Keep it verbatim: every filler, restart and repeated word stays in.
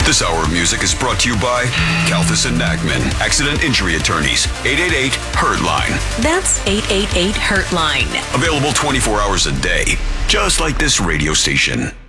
This hour of music is brought to you by Kalthus and Nachman, Accident Injury Attorneys, eight eight eight, hurt line. That's eight eight eight, hurt line. Available twenty-four hours a day, just like this radio station.